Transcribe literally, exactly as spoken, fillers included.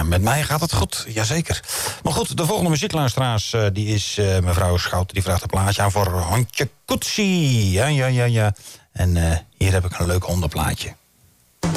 met mij gaat het goed, jazeker. Maar goed, de volgende muziekluisteraars, uh, die is uh, mevrouw Schouten. Die vraagt een plaatje aan voor Hondje Koetsie. Ja, ja, ja, ja. En uh, hier heb ik een leuk hondenplaatje.